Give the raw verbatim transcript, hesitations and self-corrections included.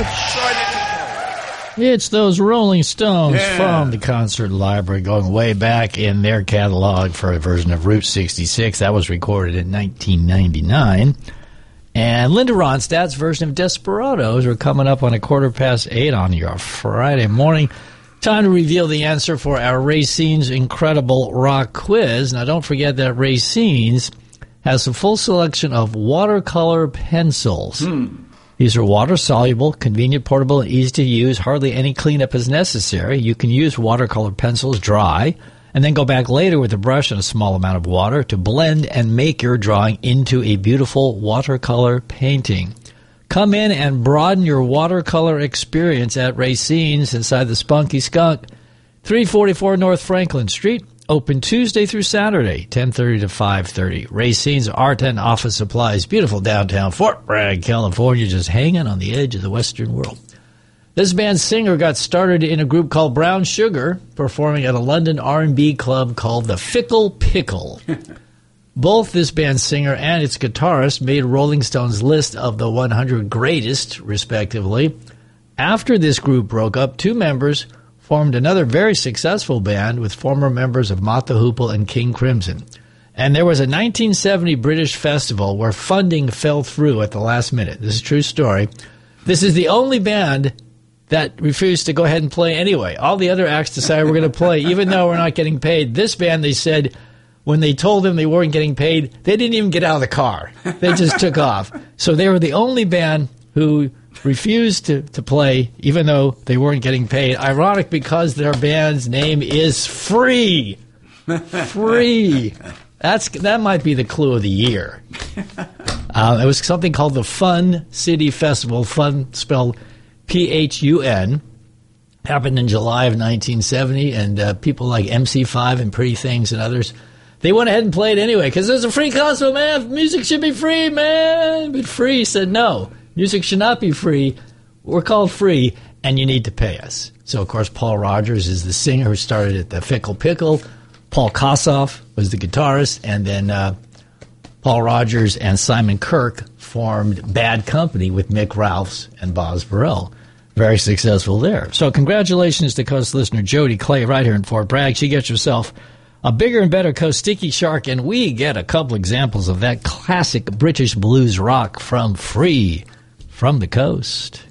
It's those Rolling Stones Yeah. from the concert library going way back in their catalog for a version of Route sixty-six. That was recorded in nineteen ninety-nine. And Linda Ronstadt's version of Desperados are coming up on a quarter past eight on your Friday morning. Time to reveal the answer for our Racine's Incredible Rock Quiz. Now, don't forget that Racine's has a full selection of watercolor pencils. Hmm. These are water-soluble, convenient, portable, and easy to use. Hardly any cleanup is necessary. You can use watercolor pencils dry and then go back later with a brush and a small amount of water to blend and make your drawing into a beautiful watercolor painting. Come in and broaden your watercolor experience at Racine's inside the Spunky Skunk, three forty-four North Franklin Street. Open Tuesday through Saturday, ten thirty to five thirty. Racine's Art and Office Supplies, beautiful downtown Fort Bragg, California, just hanging on the edge of the Western world. This band's singer got started in a group called Brown Sugar, performing at a London R and B club called the Fickle Pickle. Both this band's singer and its guitarist made Rolling Stone's list of the one hundred greatest, respectively. After this group broke up, two members formed another very successful band with former members of Mott the Hoople and King Crimson. And there was a nineteen seventy British festival where funding fell through at the last minute. This is a true story. This is the only band that refused to go ahead and play anyway. All the other acts decided we're going to play, even though we're not getting paid. This band, they said, when they told them they weren't getting paid, they didn't even get out of the car. They just took off. So they were the only band who refused to, to play, even though they weren't getting paid. Ironic, because their band's name is Free. Free. That's that might be the clue of the year. Uh, it was something called the Fun City Festival. Fun spelled P H U N. Happened in July of nineteen seventy, and uh, people like M C five and Pretty Things and others, they went ahead and played anyway because there's a free concert, man. Music should be free, man. But Free said no. Music should not be free. We're called Free, and you need to pay us. So, of course, Paul Rogers is the singer who started at the Fickle Pickle. Paul Kossoff was the guitarist, and then uh, Paul Rogers and Simon Kirke formed Bad Company with Mick Ralphs and Boz Burrell. Very successful there. So congratulations to Coast listener Jody Clay right here in Fort Bragg. She gets herself a bigger and better Coast Sticky Shark, and we get a couple examples of that classic British blues rock from Free from the Coast.